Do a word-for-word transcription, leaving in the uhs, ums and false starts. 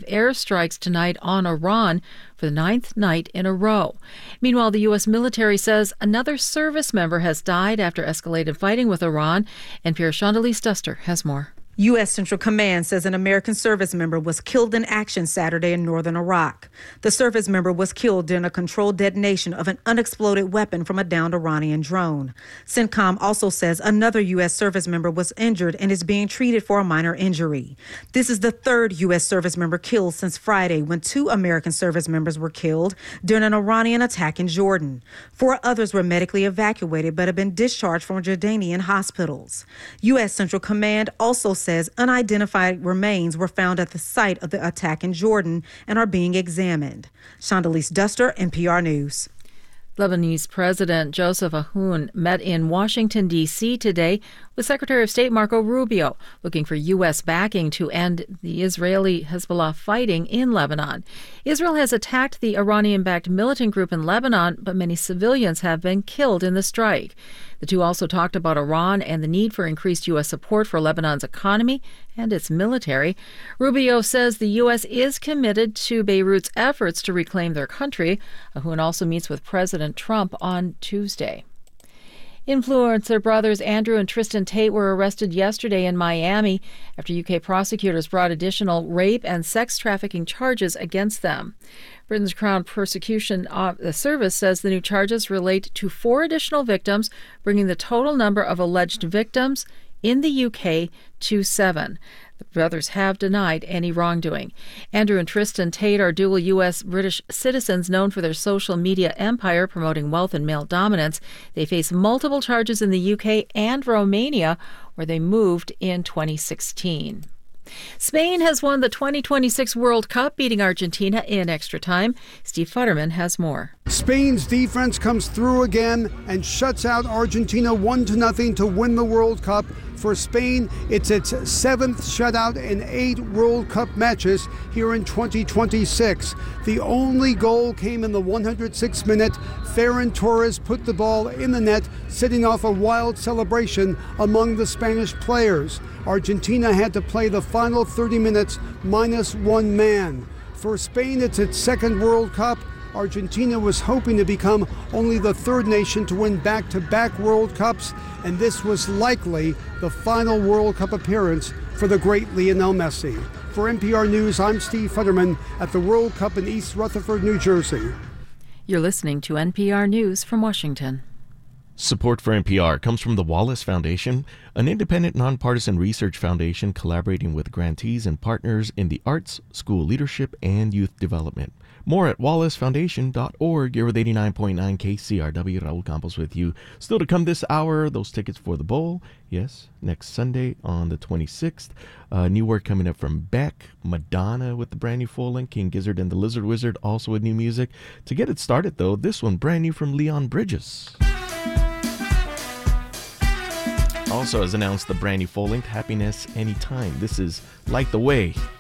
airstrikes tonight on Iran for the ninth night in a row. Meanwhile, the U S military says another service member has died after escalated fighting with Iran. N P R's Chandalise Duster has more. U S. Central Command says an American service member was killed in action Saturday in northern Iraq. The service member was killed during a controlled detonation of an unexploded weapon from a downed Iranian drone. CENTCOM also says another U S service member was injured and is being treated for a minor injury. This is the third U S service member killed since Friday, when two American service members were killed during an Iranian attack in Jordan. Four others were medically evacuated but have been discharged from Jordanian hospitals. U S. Central Command also says unidentified remains were found at the site of the attack in Jordan and are being examined. Chandalise Duster, N P R News. Lebanese President Joseph Aoun met in Washington, D C today with Secretary of State Marco Rubio, looking for U S backing to end the Israeli-Hezbollah fighting in Lebanon. Israel has attacked the Iranian-backed militant group in Lebanon, but many civilians have been killed in the strike. The two also talked about Iran and the need for increased U S support for Lebanon's economy and its military. Rubio says the U S is committed to Beirut's efforts to reclaim their country. Aoun also meets with President Trump on Tuesday. Influencer brothers Andrew and Tristan Tate were arrested yesterday in Miami after U K prosecutors brought additional rape and sex trafficking charges against them. Britain's Crown Prosecution Service says the new charges relate to four additional victims, bringing the total number of alleged victims in the U K to seven. The brothers have denied any wrongdoing. Andrew and Tristan Tate are dual U S British citizens known for their social media empire promoting wealth and male dominance. They face multiple charges in the U K and Romania, where they moved in twenty sixteen. Spain has won the twenty twenty-six World Cup, beating Argentina in extra time. Steve Futterman has more. Spain's defense comes through again and shuts out Argentina one to nothing to win the World Cup. For Spain, it's its seventh shutout in eight World Cup matches here in twenty twenty-six. The only goal came in the one hundred sixth minute. Ferran Torres put the ball in the net, setting off a wild celebration among the Spanish players. Argentina had to play the final thirty minutes minus one man. For Spain, it's its second World Cup. Argentina was hoping to become only the third nation to win back-to-back World Cups, and this was likely the final World Cup appearance for the great Lionel Messi. For N P R News, I'm Steve Futterman at the World Cup in East Rutherford, New Jersey. You're listening to N P R News from Washington. Support for N P R comes from the Wallace Foundation, an independent, nonpartisan research foundation collaborating with grantees and partners in the arts, school leadership, and youth development. More at wallace foundation dot org. You're with eighty-nine point nine K C R W. Raul Campos with you. Still to come this hour, those tickets for the Bowl. Yes, next Sunday on the twenty-sixth. Uh, new work coming up from Beck, Madonna with the brand new full length, King Gizzard and the Lizard Wizard also with new music. To get it started, though, this one brand new from Leon Bridges. Also, as announced, the brand new full length, Happiness Anytime. This is Light the Way.